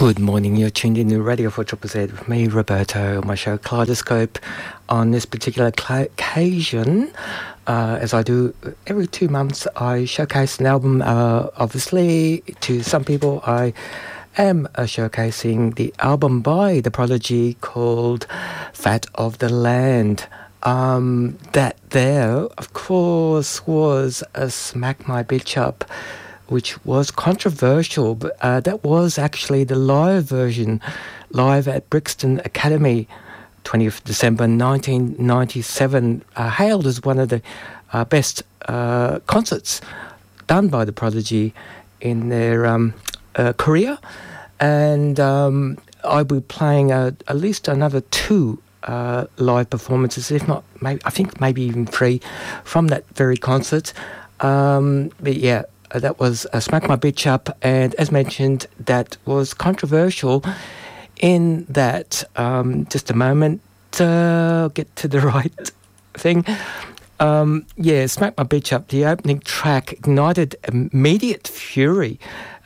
Good morning, you're tuned in to Radio 4 Triple Z with me, Roberto, on my show Kaleidoscope. On this particular occasion, as I do every 2 months, I showcase an album. Obviously, to some people, I am showcasing the album by The Prodigy called Fat of the Land. That there, of course, was a Smack My Bitch Up, which was controversial, but that was actually the live version, live at Brixton Academy, 20th December 1997, hailed as one of the best concerts done by The Prodigy in their career. And I'll be playing at least another 2 live performances, if not, maybe even 3, from that very concert. But yeah, that was Smack My Bitch Up, and as mentioned, that was controversial in that, just a moment, I'll get to the right thing. Smack My Bitch Up, the opening track ignited immediate fury.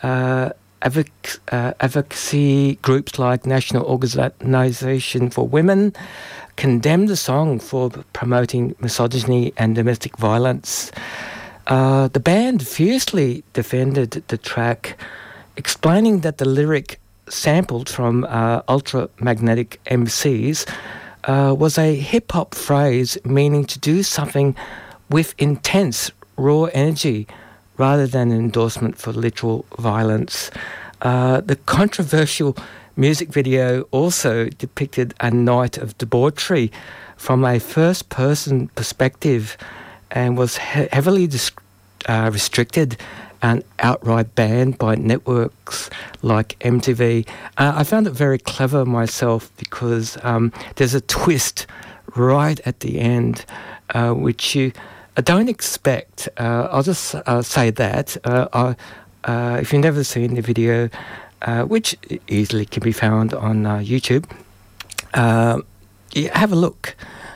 Advocacy groups like National Organisation for Women condemned the song for promoting misogyny and domestic violence. The band fiercely defended the track, explaining that the lyric sampled from Ultramagnetic MCs was a hip-hop phrase meaning to do something with intense, raw energy rather than an endorsement for literal violence. The controversial music video also depicted a night of debauchery from a first-person perspective and was heavily restricted and outright banned by networks like MTV. I found it very clever myself because there's a twist right at the end which you don't expect. I'll just say that. If you've never seen the video, which easily can be found on YouTube, have a look.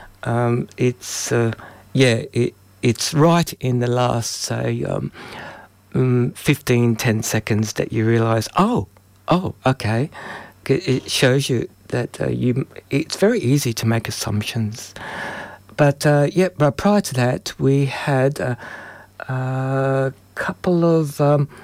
It's right in the last, say, 10 seconds that you realise, oh, okay. It shows you that it's very easy to make assumptions. But prior to that, we had a couple of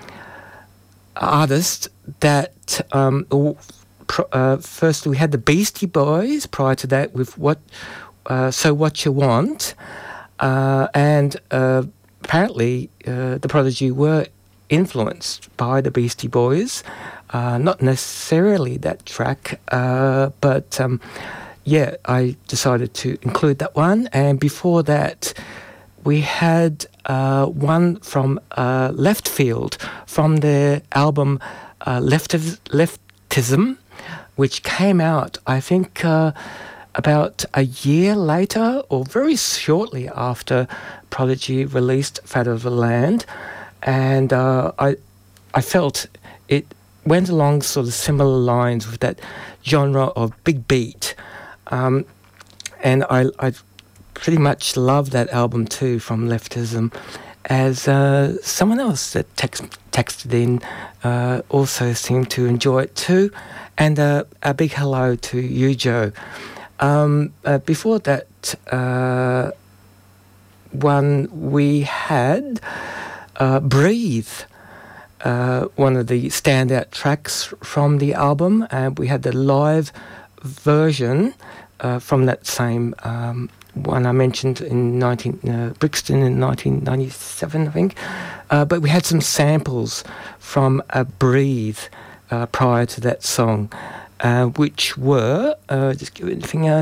artists that, first we had the Beastie Boys, prior to that with So What You Want. And apparently the Prodigy were influenced by the Beastie Boys, not necessarily that track, but I decided to include that one. And before that, we had one from Left Field from their album Leftism, which came out, I think, about a year later or very shortly after Prodigy released Fat of the Land. And I felt it went along sort of similar lines with that genre of big beat. And I pretty much love that album too, from Leftism. As someone else that texted in also seemed to enjoy it too. And a big hello to you, Joe. Before that one, we had Breathe, one of the standout tracks from the album, and we had the live version from that same one I mentioned in Brixton in 1997, I think. But we had some samples from Breathe prior to that song. Which were, just give it a finger,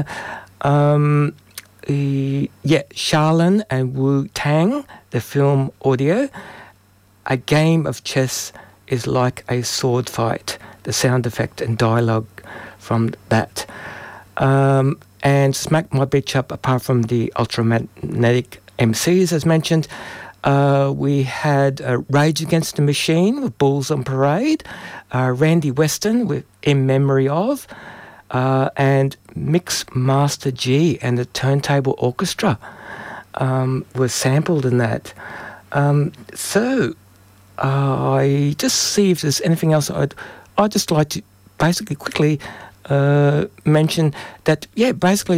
Shaolin and Wu-Tang, the film audio. A game of chess is like a sword fight, the sound effect and dialogue from that. And Smack My Bitch Up, apart from the Ultramagnetic MCs, as mentioned, we had Rage Against the Machine with Bulls on Parade, Randy Weston with In Memory Of, and Mix Master G and the Turntable Orchestra were sampled in that. So I just see if there's anything else I'd just like to basically quickly mention that, yeah, basically